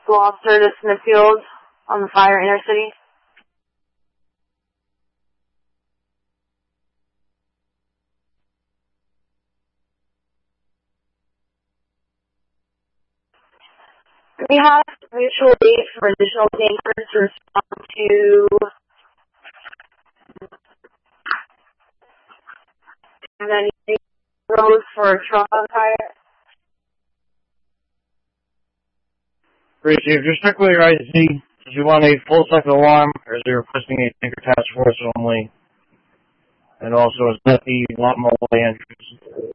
Gloucester to Smithfield on the Fire Intercity. We have mutual aid for additional tankers to respond to any roads for a truck on fire. Great, Chief. Just strictly your IC. Did you want a full second alarm, or is it requesting a tanker task force only? And also, is that the Lawnmower entrance?